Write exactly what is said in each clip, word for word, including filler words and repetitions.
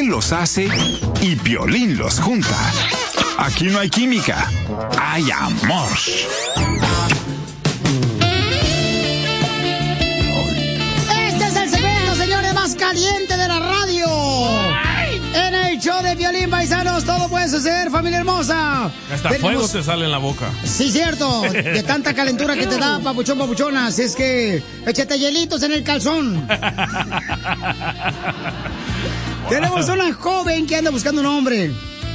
Él los hace y Piolín los junta. Aquí no hay química, hay amor. Este es el segmento, señores, más caliente de la radio. En el show de Piolín, paisanos, todo puede suceder, familia hermosa. Hasta Tenemos... fuego te sale en la boca. Sí, cierto, de tanta calentura que te da, papuchón, papuchona. Así es que échate hielitos en el calzón. Tenemos una joven que anda buscando un hombre.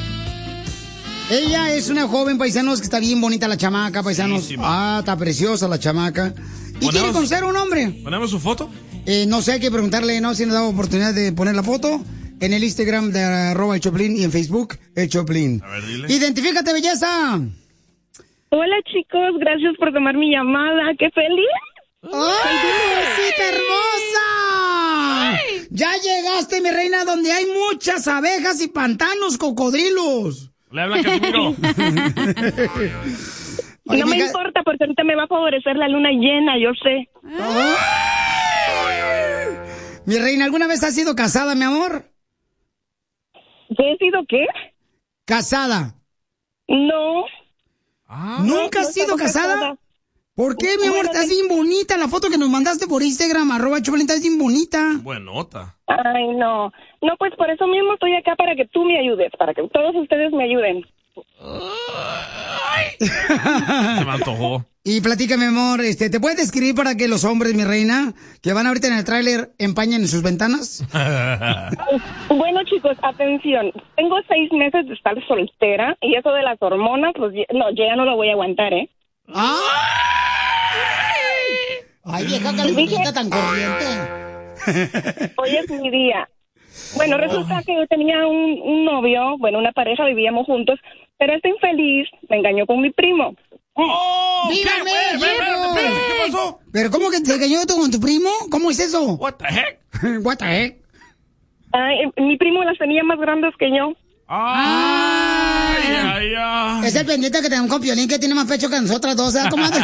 Ella es una joven, paisanos, que está bien bonita la chamaca, paisanos. Buenísima. Ah, está preciosa la chamaca. ¿Y quiere conocer a un hombre? ¿Ponemos su foto? Eh, no sé, hay que preguntarle, ¿no? Si nos da oportunidad de poner la foto en el Instagram de arroba el Choplin y en Facebook el Choplin. A ver, dile. Identifícate, belleza. Hola, chicos, gracias por tomar mi llamada. ¡Qué feliz! ¡Ay, cosita hermosa! ¡Ay! Ya llegaste, mi reina, donde hay muchas abejas y pantanos, cocodrilos. Le habla Casimiro. Oye, no me hija... importa, porque ahorita me va a favorecer la luna llena, yo sé. Oh. Mi reina, ¿alguna vez has sido casada, mi amor? ¿Qué he sido qué? Casada. No. Ah, ¿Nunca has no, sido casada? casada? ¿Por qué, mi amor? Bueno, estás bien bonita. La foto que nos mandaste por Instagram, arroba Choplin, estás bien bonita. Buenota. Ay, no. No, pues por eso mismo estoy acá, para que tú me ayudes, para que todos ustedes me ayuden. Se me antojó. Y platícame, amor, este, ¿te puedes describir para que los hombres, mi reina, que van ahorita en el tráiler, empañen sus ventanas? Bueno, chicos, atención. Tengo seis meses de estar soltera y eso de las hormonas, pues no, yo ya no lo voy a aguantar, ¿eh? ¡Ah! Ay, vieja calentita tan corriente. Hoy es mi día. Bueno, resulta que yo tenía un, un novio, bueno, una pareja, vivíamos juntos, pero este infeliz me engañó con mi primo. ¡Oh! ¡Dígame, ¿Qué, ¿Qué, ¿Qué pasó? ¿Pero cómo que te engañó tú con tu primo? ¿Cómo es eso? What the heck? What the heck? Ay, mi primo las tenía más grandes que yo. Ay, ay, ay. Es el pendiente que tenemos con Piolín, que tiene más pecho que nosotras dos, ¿sabes, comadre?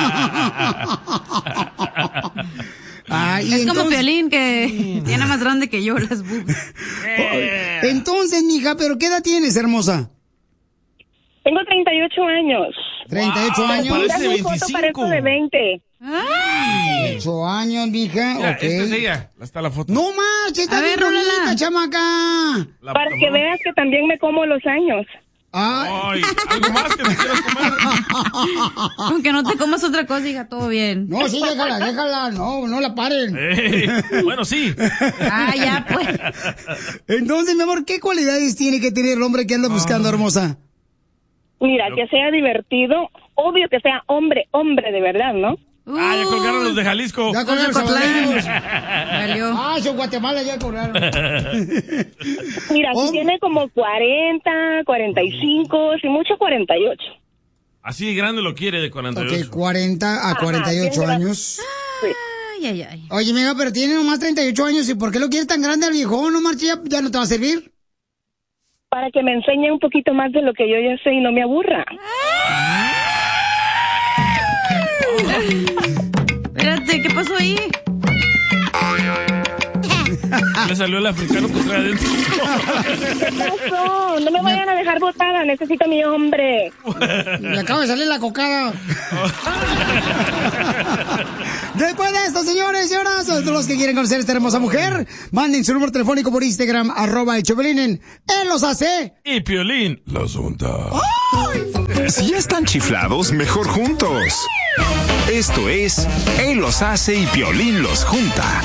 Ay, es entonces... como Piolín, que tiene más grande que yo las boobs. Eh. Entonces, mija, ¿pero qué edad tienes, hermosa? Tengo treinta y ocho años. ¿treinta y ocho wow, años? Parece veinticinco. Parezco de veinte. Ay. ocho años, mija. Mira, okay. Esta es ella. Está la foto. No marches, está bien bonita, chamaca. La Para que veas que también me como los años. Ay, Ay, algo más que te quieras comer. Aunque no te comas otra cosa, hija, todo bien. No, sí, déjala, déjala, no, no la paren. Hey, bueno, sí. Ah, ya, pues. Entonces, mi amor, ¿qué cualidades tiene que tener el hombre que anda buscando, hermosa? Mira, que sea divertido, obvio que sea hombre, hombre de verdad, ¿no? Uh, ah, ya colgaron los de Jalisco. Ya colgaron los salvadoreños. Ah, son Guatemala, ya colgaron. Mira, si tiene como cuarenta, cuarenta y cinco, si mucho cuarenta y ocho. Así de grande lo quiere, de cuarenta y ocho. Ok, cuarenta a cuarenta y ocho Ajá, años. Sí. Ay, ay, ay. Oye, mira, pero tiene nomás treinta y ocho años. ¿Y por qué lo quieres tan grande al viejón? ¿No, Marchi? ¿Ya, ya no te va a servir? Para que me enseñe un poquito más de lo que yo ya sé y no me aburra. Espérate, ¿qué pasó ahí? Le salió el africano que trae adentro. ¿Qué pasó? No me vayan a dejar botada, necesito a mi hombre. Le acaba de salir la cocada. Después de esto, señores y señoras, todos los que quieren conocer a esta hermosa mujer, manden su número telefónico por Instagram, arroba el Choplin, en Él los hace. Y Piolín los junta. Si ya están chiflados, mejor juntos. Esto es Él los hace y Piolín los junta.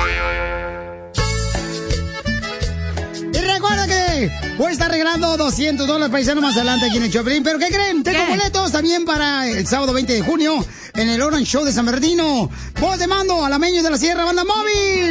Y recuerda que voy a estar regalando doscientos dólares paisanos más adelante aquí en el Choplin. ¿Pero qué creen? Tengo ¿Qué? boletos también para el sábado veinte de junio en el Orange Show de San Bernardino. Voz de mando, Alameños de la Sierra, Banda Móvil.